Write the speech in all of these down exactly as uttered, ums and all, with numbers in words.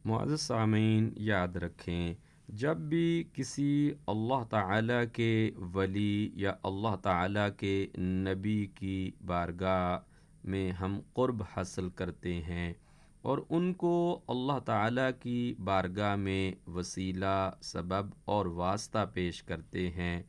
معزز سامعین، یاد رکھیں جب بھی کسی اللہ تعالیٰ کے ولی یا اللہ تعالیٰ کے نبی کی بارگاہ میں ہم قرب حاصل کرتے ہیں اور ان کو اللہ تعالیٰ کی بارگاہ میں وسیلہ، سبب اور واسطہ پیش کرتے ہیں،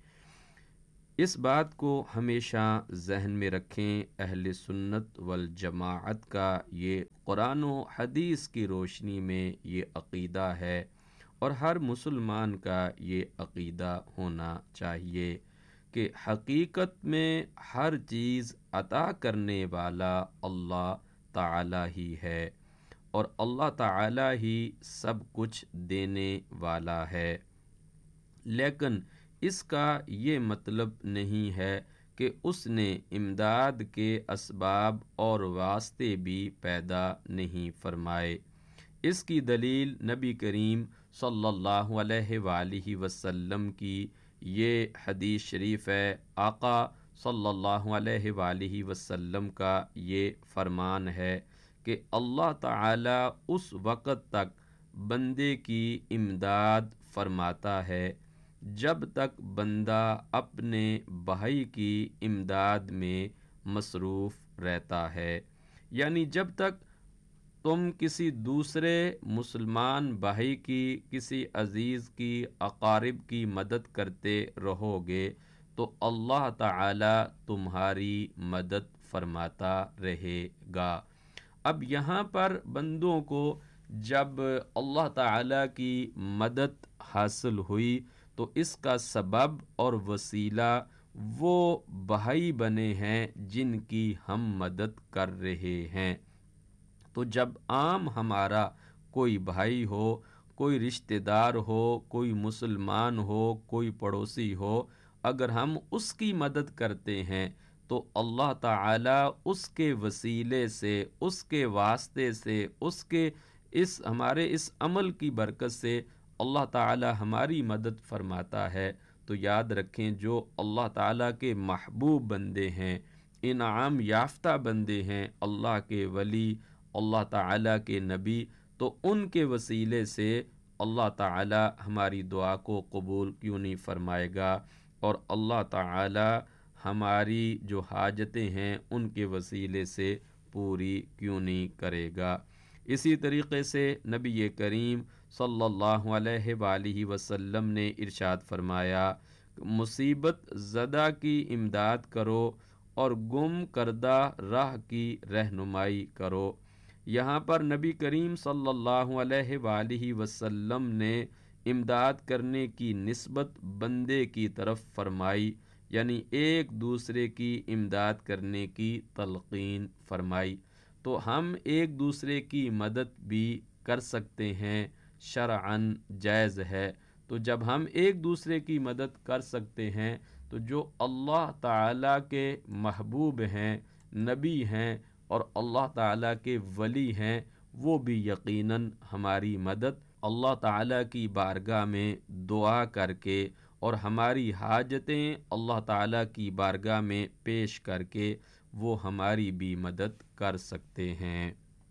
اس بات کو ہمیشہ ذہن میں رکھیں۔ اہل سنت والجماعت کا یہ قرآن و حدیث کی روشنی میں یہ عقیدہ ہے اور ہر مسلمان کا یہ عقیدہ ہونا چاہیے کہ حقیقت میں ہر چیز عطا کرنے والا اللہ تعالی ہی ہے اور اللہ تعالی ہی سب کچھ دینے والا ہے، لیکن اس کا یہ مطلب نہیں ہے کہ اس نے امداد کے اسباب اور واسطے بھی پیدا نہیں فرمائے۔ اس کی دلیل نبی کریم صلی اللہ علیہ وآلہ وسلم کی یہ حدیث شریف ہے۔ آقا صلی اللہ علیہ وآلہ وسلم کا یہ فرمان ہے کہ اللہ تعالی اس وقت تک بندے کی امداد فرماتا ہے جب تک بندہ اپنے بھائی کی امداد میں مصروف رہتا ہے، یعنی جب تک تم کسی دوسرے مسلمان بھائی کی، کسی عزیز کی، اقارب کی مدد کرتے رہو گے تو اللہ تعالی تمہاری مدد فرماتا رہے گا۔ اب یہاں پر بندوں کو جب اللہ تعالی کی مدد حاصل ہوئی تو اس کا سبب اور وسیلہ وہ بھائی بنے ہیں جن کی ہم مدد کر رہے ہیں۔ تو جب عام ہمارا کوئی بھائی ہو، کوئی رشتہ دار ہو، کوئی مسلمان ہو، کوئی پڑوسی ہو، اگر ہم اس کی مدد کرتے ہیں تو اللہ تعالی اس کے وسیلے سے، اس کے واسطے سے، اس کے اس ہمارے اس عمل کی برکت سے اللہ تعالی ہماری مدد فرماتا ہے۔ تو یاد رکھیں جو اللہ تعالیٰ کے محبوب بندے ہیں، انعام یافتہ بندے ہیں، اللہ کے ولی، اللہ تعالیٰ کے نبی، تو ان کے وسیلے سے اللہ تعالیٰ ہماری دعا کو قبول کیوں نہیں فرمائے گا، اور اللہ تعالیٰ ہماری جو حاجتیں ہیں ان کے وسیلے سے پوری کیوں نہیں کرے گا۔ اسی طریقے سے نبی کریم صلی اللہ علیہ وآلہ وسلم نے ارشاد فرمایا، مصیبت زدہ کی امداد کرو اور گم کردہ راہ کی رہنمائی کرو۔ یہاں پر نبی کریم صلی اللہ علیہ وآلہ وسلم نے امداد کرنے کی نسبت بندے کی طرف فرمائی، یعنی ایک دوسرے کی امداد کرنے کی تلقین فرمائی۔ تو ہم ایک دوسرے کی مدد بھی کر سکتے ہیں، شرعاً جائز ہے۔ تو جب ہم ایک دوسرے کی مدد کر سکتے ہیں تو جو اللہ تعالیٰ کے محبوب ہیں، نبی ہیں اور اللہ تعالیٰ کے ولی ہیں، وہ بھی یقیناً ہماری مدد اللہ تعالیٰ کی بارگاہ میں دعا کر کے اور ہماری حاجتیں اللہ تعالیٰ کی بارگاہ میں پیش کر کے وہ ہماری بھی مدد کر سکتے ہیں۔